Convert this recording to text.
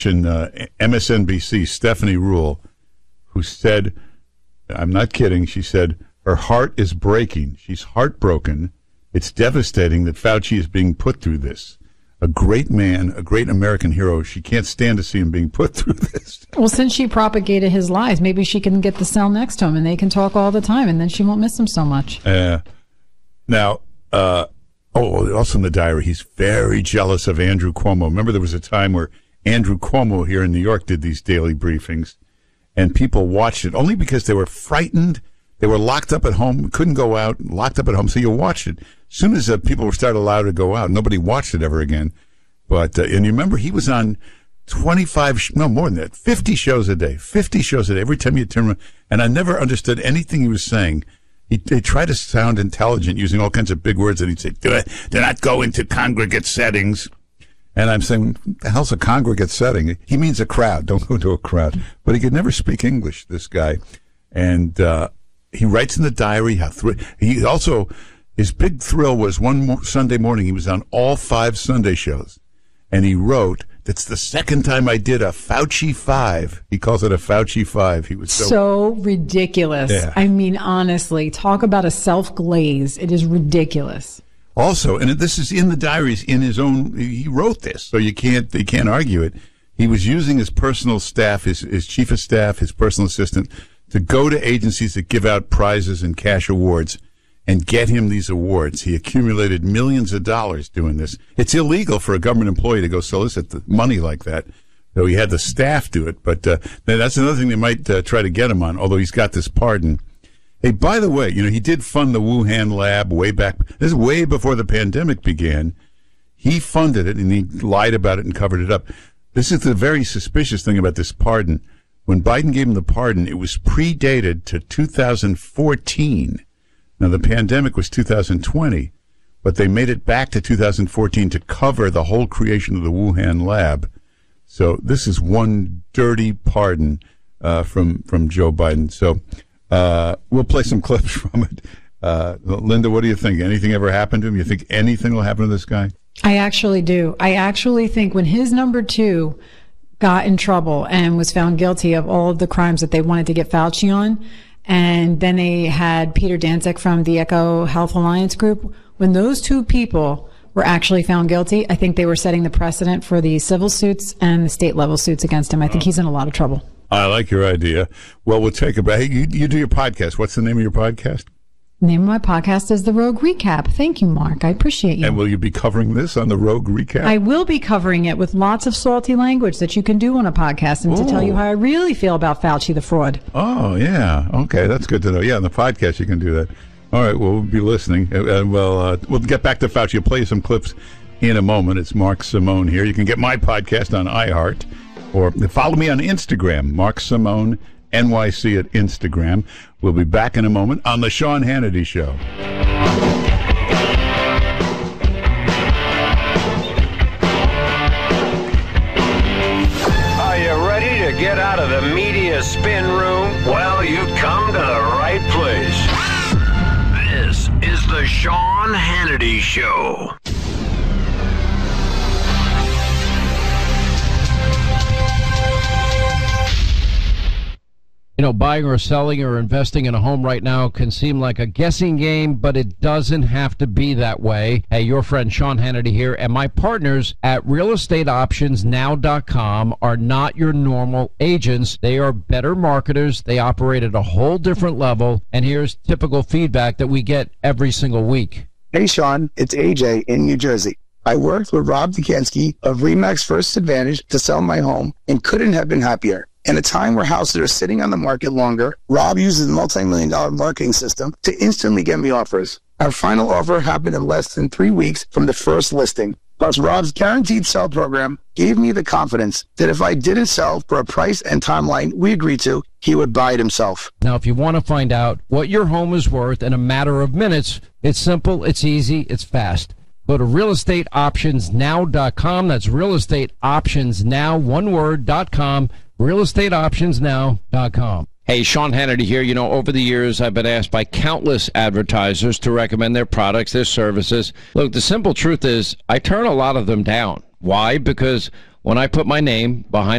MSNBC, Stephanie Rule, who said, I'm not kidding, she said, her heart is breaking. She's heartbroken. It's devastating that Fauci is being put through this. A great man, a great American hero. She can't stand to see him being put through this. Well, since she propagated his lies, maybe she can get the cell next to him and they can talk all the time, and then she won't miss him so much. Now, also in the diary, he's very jealous of Andrew Cuomo. Remember, there was a time where Andrew Cuomo here in New York did these daily briefings, and people watched it only because they were frightened. They were locked up at home, couldn't go out, locked up at home, so you watched it. As soon as people were started allowed to go out, nobody watched it ever again. But, and you remember, he was on 50 shows a day, 50 shows a day, every time you turn around. And I never understood anything he was saying. They try to sound intelligent using all kinds of big words, and he'd say, do not go into congregate settings. And I'm saying, what the hell's a congregate setting? He means a crowd. Don't go to a crowd. But he could never speak English, this guy. And he writes in the diary how he also, his big thrill was one Sunday morning, he was on all 5 Sunday shows. And he wrote, that's the second time I did a Fauci 5. He calls it a Fauci 5. He was so ridiculous. Yeah. I mean, honestly, talk about a self-glaze. It is ridiculous. Also, and this is in the diaries, in his own, he wrote this, so you can't argue it. He was using his personal staff, his chief of staff, his personal assistant, to go to agencies that give out prizes and cash awards and get him these awards. He accumulated millions of dollars doing this. It's illegal for a government employee to go solicit the money like that. So he had the staff do it, but that's another thing they might try to get him on, although he's got this pardon. Hey, by the way, he did fund the Wuhan lab way back. This is way before the pandemic began. He funded it, and he lied about it and covered it up. This is the very suspicious thing about this pardon. When Biden gave him the pardon, it was predated to 2014. Now, the pandemic was 2020, but they made it back to 2014 to cover the whole creation of the Wuhan lab. So this is one dirty pardon from Joe Biden. So we'll play some clips from it. Linda, what do you think? Anything ever happened to him? You think anything will happen to this guy? I actually do. I actually think when his number 2 got in trouble and was found guilty of all of the crimes that they wanted to get Fauci on, and then they had Peter Daszak from the Echo Health Alliance Group, when those 2 people were actually found guilty, I think they were setting the precedent for the civil suits and the state level suits against him. I think he's in a lot of trouble. I like your idea. Well, we'll take a break. You do your podcast. What's the name of your podcast? The name of my podcast is The Rogue Recap. Thank you, Mark. I appreciate you. And will you be covering this on The Rogue Recap? I will be covering it with lots of salty language that you can do on a podcast and to tell you how I really feel about Fauci the fraud. Oh, yeah. Okay, that's good to know. Yeah, on the podcast you can do that. All right, well, we'll be listening. We'll get back to Fauci. I'll play you some clips in a moment. It's Mark Simone here. You can get my podcast on iHeart or follow me on Instagram, Mark Simone NYC at Instagram. We'll be back in a moment on the Sean Hannity Show. Are you ready to get out of the media spin room? Well, you've come to the right place. This is the Sean Hannity Show. Buying or selling or investing in a home right now can seem like a guessing game, but it doesn't have to be that way. Hey, your friend Sean Hannity here, and my partners at realestateoptionsnow.com are not your normal agents. They are better marketers. They operate at a whole different level, and here's typical feedback that we get every single week. Hey, Sean, it's AJ in New Jersey. I worked with Rob Dukansky of RE/MAX First Advantage to sell my home and couldn't have been happier. In a time where houses are sitting on the market longer, Rob uses a multi-million-dollar marketing system to instantly get me offers. Our final offer happened in less than 3 weeks from the first listing. Plus, Rob's guaranteed sell program gave me the confidence that if I didn't sell for a price and timeline we agreed to, he would buy it himself. Now, if you want to find out what your home is worth in a matter of minutes, it's simple, it's easy, it's fast. Go to realestateoptionsnow.com. That's realestateoptionsnow, one word.com. realestateoptionsnow.com. Hey, Sean Hannity here. Over the years, I've been asked by countless advertisers to recommend their products, their services. Look, the simple truth is I turn a lot of them down. Why? Because when I put my name behind